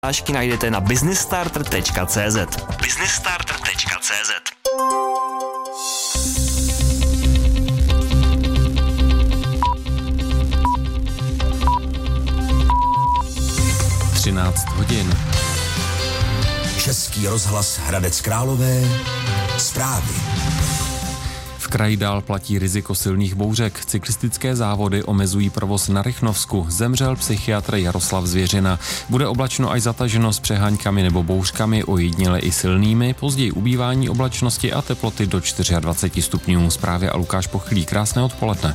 Přihlášky najdete na businessstarter.cz. businessstarter.cz. hodin. Český rozhlas Hradec Králové. Zprávy. V kraji dál platí riziko silných bouřek. Cyklistické závody omezují provoz na Rychnovsku. Zemřel psychiatr Jaroslav Zvěřina. Bude oblačno až zataženo s přeháňkami nebo bouřkami, ojediněle i silnými. Později ubývání oblačnosti a teploty do 24 stupňů. Zprávy a Lukáš Pochylý. Krásné odpoledne.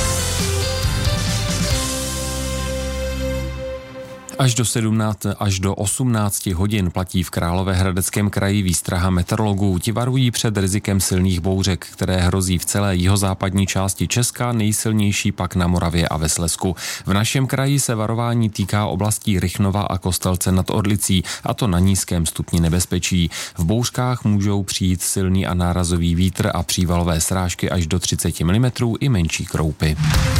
Až do 18 hodin platí v Královéhradeckém kraji výstraha meteorologů. Ti varují před rizikem silných bouřek, které hrozí v celé jihozápadní části Česka, nejsilnější pak na Moravě a ve Slezsku. V našem kraji se varování týká oblastí Rychnova a Kostelce nad Orlicí, a to na nízkém stupni nebezpečí. V bouřkách můžou přijít silný a nárazový vítr a přívalové srážky až do 30 mm i menší kroupy.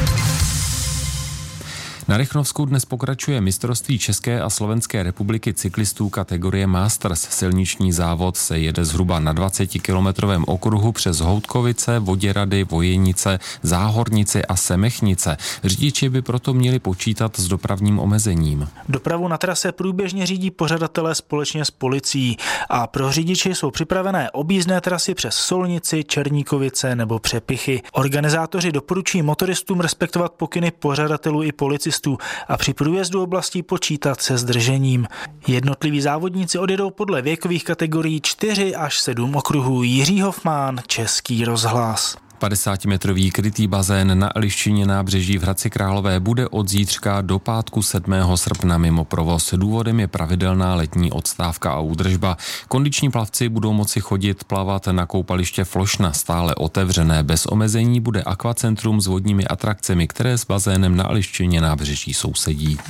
Na Rychnovsku dnes pokračuje mistrovství České a Slovenské republiky cyklistů kategorie Masters. Silniční závod se jede zhruba na 20-kilometrovém okruhu přes Houtkovice, Voděrady, Vojenice, Záhornici a Semechnice. Řidiči by proto měli počítat s dopravním omezením. Dopravu na trase průběžně řídí pořadatelé společně s policií a pro řidiče jsou připravené objízdné trasy přes Solnici, Černíkovice nebo Přepichy. Organizátoři doporučují motoristům respektovat pokyny pořadatelů i policistů a při průjezdu oblastí počítat se zdržením. Jednotliví závodníci odjedou podle věkových kategorií 4 až 7 okruhů. Jiří Hofmán, Český rozhlas. 50-metrový krytý bazén na Eliščině nábřeží v Hradci Králové bude od zítřka do pátku 7. srpna mimo provoz. Důvodem je pravidelná letní odstávka a údržba. Kondiční plavci budou moci chodit plavat na koupaliště Flošna, stále otevřené. Bez omezení bude akvacentrum s vodními atrakcemi, které s bazénem na Eliščině nábřeží sousedí.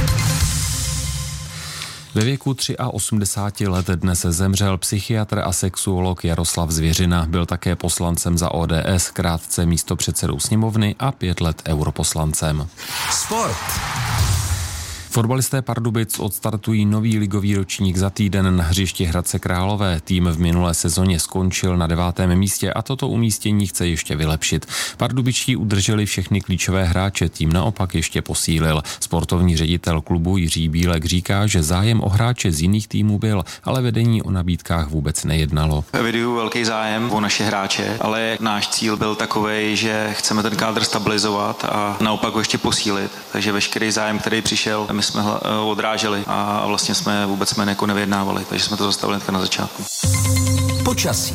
Ve věku 83 let dnes zemřel psychiatr a sexuolog Jaroslav Zvěřina. Byl také poslancem za ODS, krátce místopředsedou sněmovny a 5 let europoslancem. Sport. Fotbalisté Pardubic odstartují nový ligový ročník za týden na hřišti Hradce Králové. Tým v minulé sezóně skončil na 9. místě a toto umístění chce ještě vylepšit. Pardubičtí udrželi všechny klíčové hráče, tým naopak ještě posílil. Sportovní ředitel klubu Jiří Bílek říká, že zájem o hráče z jiných týmů byl, ale vedení o nabídkách vůbec nejednalo. Eviduju velký zájem o naše hráče, ale náš cíl byl takovej, že chceme ten kádr stabilizovat a naopak ho ještě posílit. Takže veškerý zájem, který přišel, my jsme odráželi a vlastně jsme vůbec nevyjednávali, takže jsme to zastavili na začátku. Počasí.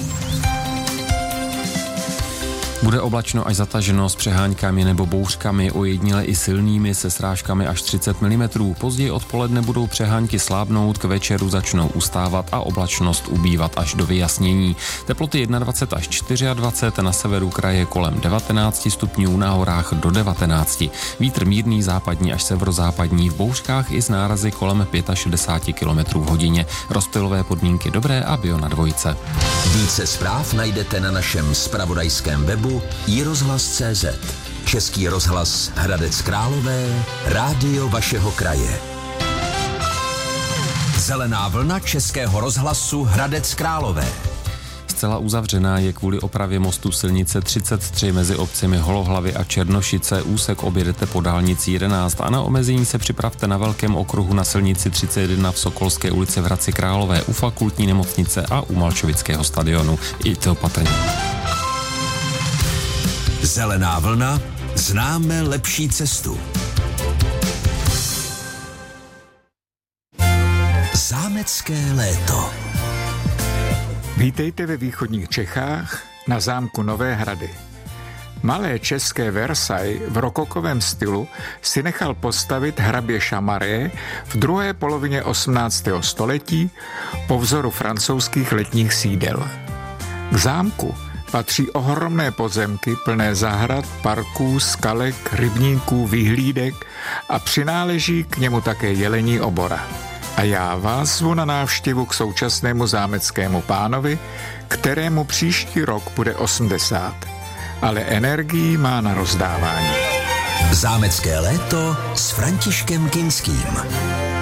Bude oblačno až zataženo s přeháňkami nebo bouřkami, ojediněle i silnými se srážkami až 30 mm. Později odpoledne budou přeháňky slábnout, k večeru začnou ustávat a oblačnost ubývat až do vyjasnění. Teploty 21 až 24, na severu kraje kolem 19 stupňů, na horách do 19. Vítr mírný západní až severozápadní, v bouřkách i z nárazy kolem 65 km v hodině. Rozptylové podmínky dobré a bio na dvojce. Více zpráv najdete na našem zpravodajském webu iRozhlas.cz. Český rozhlas Hradec Králové, rádio vašeho kraje. Zelená vlna Českého rozhlasu Hradec Králové. Zcela uzavřená je kvůli opravě mostu silnice 33 mezi obcemi Holohlavy a Černošice. Úsek objedete po dálnici 11 a na omezení se připravte na velkém okruhu na silnici 31 v Sokolské ulici v Hradci Králové, u fakultní nemocnice a u Malčovického stadionu. I to opatrně. Zelená vlna, známe lepší cestu. Zámecké léto. Vítejte ve východních Čechách na zámku Nové Hrady. Malé české Versailles v rokokovém stylu si nechal postavit hrabě Chamaré v druhé polovině 18. století po vzoru francouzských letních sídel. K zámku patří ohromné pozemky plné zahrad, parků, skalek, rybníků, vyhlídek a přináleží k němu také jelení obora. A já vás zvu na návštěvu k současnému zámeckému pánovi, kterému příští rok bude 80. Ale energii má na rozdávání. Zámecké léto s Františkem Kinským.